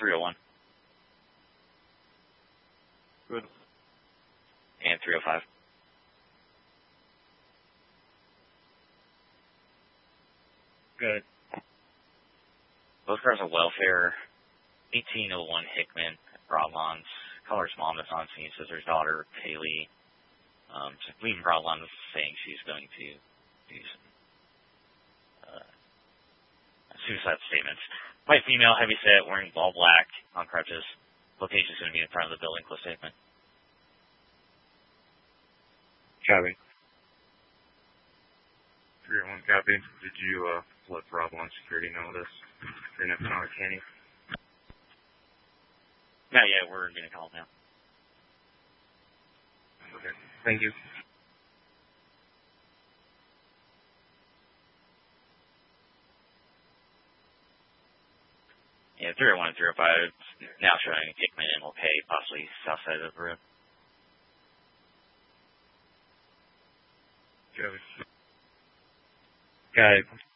301. Good. And 305. Good. Both cars are welfare. 1801 Hickman, Broadlawn's. Caller's mom is on scene, says her daughter, Kaylee. Leaving Broadlawn saying she's going to do some suicide statements. White female, heavy set, wearing all black, on crutches. Location's going to be in front of the building, close statement. Copy. 301 copy. Did you let Broadlawn security know this? You're not on Kenny? Not yet, we're going to call now. Okay. Thank you. Yeah, 301 and 305 now showing Hickman and LePay, possibly south side of the road. Copy. Got it.